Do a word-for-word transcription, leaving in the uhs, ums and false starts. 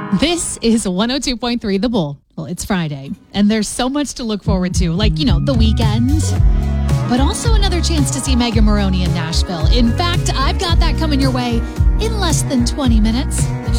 This is one oh two point three The Bull. Well, it's Friday, and there's so much to look forward to, like, you know, the weekend, but also another chance to see Megan Moroney in Nashville. In fact, I've got that coming your way in less than twenty minutes.